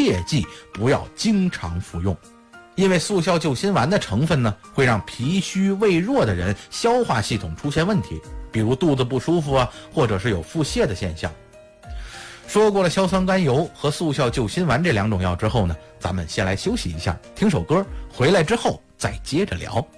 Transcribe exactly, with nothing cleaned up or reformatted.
切记不要经常服用。因为速效救心丸的成分呢，会让脾虚胃弱的人消化系统出现问题，比如肚子不舒服啊，或者是有腹泻的现象。说过了硝酸甘油和速效救心丸这两种药之后呢，咱们先来休息一下，听首歌，回来之后再接着聊。